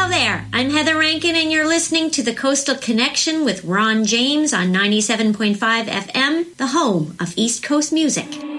Hello there, I'm Heather Rankin, and you're listening to The Coastal Connection with Ron James on 97.5 FM, the home of East Coast music.